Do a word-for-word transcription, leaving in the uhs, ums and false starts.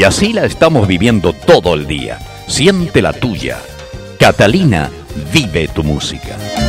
Y así la estamos viviendo todo el día. Siente la tuya. Catalina, vive tu música.